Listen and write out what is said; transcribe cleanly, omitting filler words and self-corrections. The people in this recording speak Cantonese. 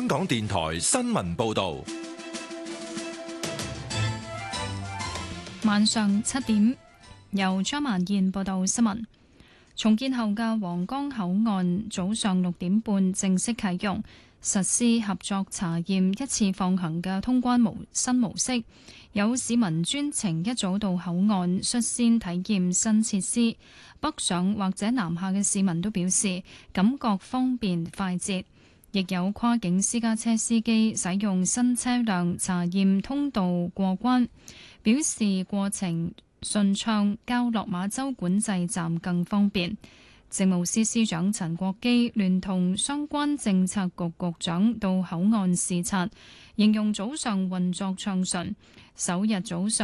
香港電台新聞報道。 晚上7點，由張曼燕報道新聞。重建後嘅皇崗口岸早上6點半正式啟用，實施合作查驗一次放行嘅通關新模式。有市民專程一早到口岸率先體驗新設施，北上或者南下嘅市民都表示感覺方便快捷。亦有跨境私家車司機使用新車輛查驗通道過關，表示過程順暢，較落馬洲管制站更方便。政務司司長陳國基聯同相關政策局局長到口岸視察，形容早上運作暢順，首日早上